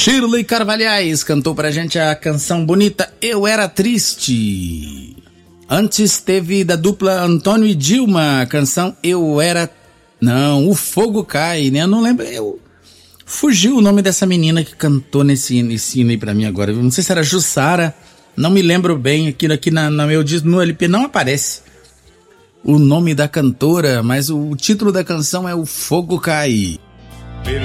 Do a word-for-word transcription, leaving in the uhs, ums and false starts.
Shirley Carvalhais cantou pra gente a canção bonita Eu Era Triste. Antes teve da dupla Antônio e Dilma a canção Eu Era... Não, O Fogo Cai, né? Eu não lembro, eu... Fugiu o nome dessa menina que cantou nesse, nesse hino aí pra mim agora. Não sei se era Jussara, não me lembro bem. Aqui, aqui na, na meu disco, no L P não aparece o nome da cantora, mas o título da canção é O Fogo Cai.